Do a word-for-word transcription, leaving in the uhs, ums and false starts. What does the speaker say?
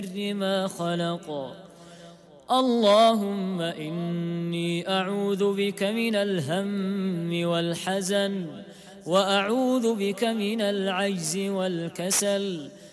ما خلق. اللهم إني أعوذ بك من الهم والحزن، وأعوذ بك من العجز والكسل،